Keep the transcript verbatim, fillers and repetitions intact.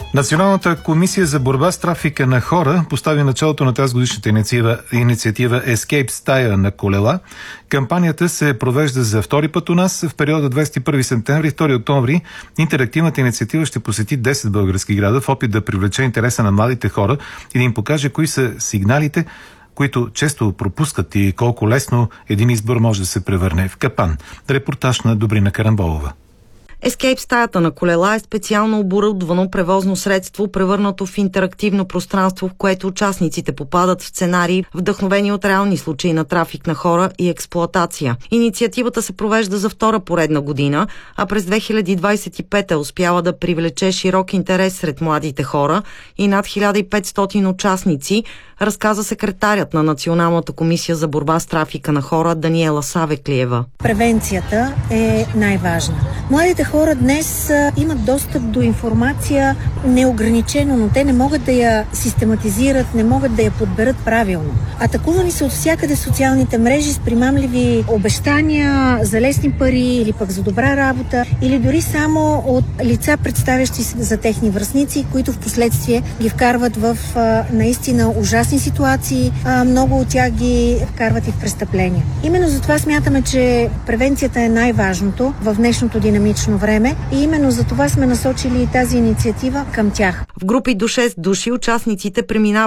Националната комисия за борба с трафика на хора постави началото на тази годишната инициатива, инициатива Escape стая на колела. Кампанията се провежда за втори път у нас в периода двадесет и първи септември и втори октомври. Интерактивната инициатива ще посети десет български града в опит да привлече интереса на младите хора и да им покаже кои са сигналите, които често пропускат и колко лесно един избор може да се превърне в капан. Репортаж на Добрина Карамболова. Escape стаята на колела е специално оборудвано превозно средство, превърнато в интерактивно пространство, в което участниците попадат в сценарии, вдъхновени от реални случаи на трафик на хора и експлоатация. Инициативата се провежда за втора поредна година, а през две хиляди двадесет и пета успяла да привлече широк интерес сред младите хора и над хиляда и петстотин участници, разказа секретарят на Националната комисия за борба с трафика на хора Даниела Савеклиева. Превенцията е най-важна. Младите хора днес а, имат достъп до информация неограничено, но те не могат да я систематизират, не могат да я подберат правилно. Атакувани са от всякъде социалните мрежи с примамливи обещания за лесни пари или пък за добра работа, или дори само от лица, представящи се за техни връстници, които в последствие ги вкарват в а, наистина ужасни ситуации, а, много от тях ги вкарват и в престъпления. Именно затова смятаме, че превенцията е най-важното в днешното динамично време и именно за това сме насочили тази инициатива към тях. В групи до шест души участниците преминават